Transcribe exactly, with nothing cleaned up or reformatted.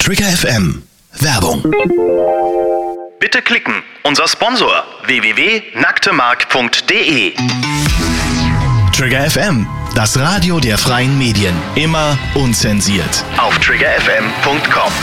Trigger F M. Werbung. Bitte klicken. Unser Sponsor w w w punkt nacktemark punkt de. Trigger F M, das Radio der freien Medien. Immer unzensiert. Auf trigger f m punkt com.